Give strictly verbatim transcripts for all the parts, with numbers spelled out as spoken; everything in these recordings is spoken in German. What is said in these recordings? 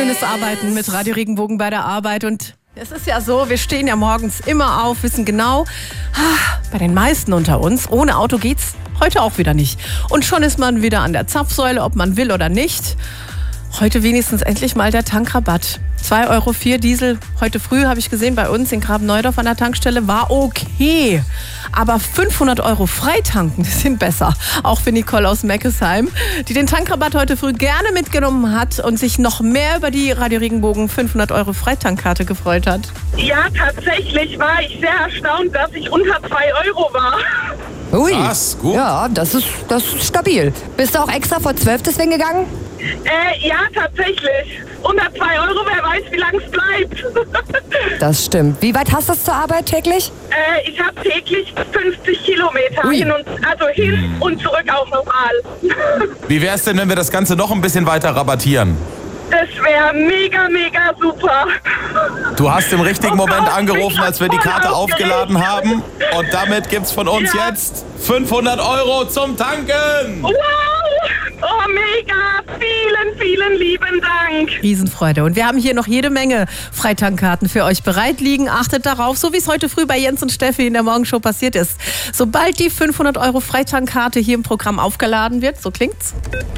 Schönes Arbeiten mit Radio Regenbogen bei der Arbeit. Und es ist ja so, wir stehen ja morgens immer auf, wissen genau, bei den meisten unter uns, ohne Auto geht's heute auch wieder nicht. Und schon ist man wieder an der Zapfsäule, ob man will oder nicht. Heute wenigstens endlich mal der Tankrabatt. zwei Euro vier Diesel. Heute früh habe ich gesehen, bei uns in Graben-Neudorf an der Tankstelle war okay. Aber fünfhundert Euro freitanken sind besser. Auch für Nicole aus Meckesheim, die den Tankrabatt heute früh gerne mitgenommen hat und sich noch mehr über die Radio Regenbogen fünfhundert Euro Freitankkarte gefreut hat. Ja, tatsächlich war ich sehr erstaunt, dass ich unter zwei Euro war. Ui, Was? Gut. ja, das ist, das ist stabil. Bist du auch extra vor zwölf deswegen gegangen? Äh, ja, tatsächlich. Unter zwei Euro, wer weiß, wie lang es bleibt. Das stimmt. Wie weit hast du es zur Arbeit täglich? äh, ich habe täglich fünfzig Kilometer Ui. hin und, also hin und zurück auch normal. Wie wär's denn, wenn wir das Ganze noch ein bisschen weiter rabattieren? Das wäre mega, mega super. Du hast im richtigen Oh Moment Gott, angerufen, ich als wir die hab Karte voll aufgeladen aufgeregt. haben. Und damit gibt's von uns Ja. jetzt fünfhundert Euro zum Tanken. Wow! Oh, mega! Vielen, vielen lieben Dank. Riesenfreude. Und wir haben hier noch jede Menge Freitankkarten für euch bereit liegen. Achtet darauf, so wie es heute früh bei Jens und Steffi in der Morgenshow passiert ist. Sobald die fünfhundert Euro Freitankkarte hier im Programm aufgeladen wird, so klingt's.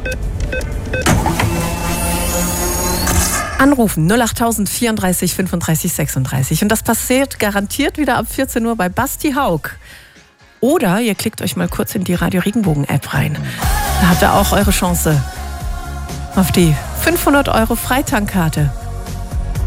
Anrufen null acht vierunddreißig fünfunddreißig sechsunddreißig. Und das passiert garantiert wieder ab vierzehn Uhr bei Basti Haug. Oder ihr klickt euch mal kurz in die Radio Regenbogen App rein. Da habt ihr auch eure Chance auf die fünfhundert Euro Freitankkarte.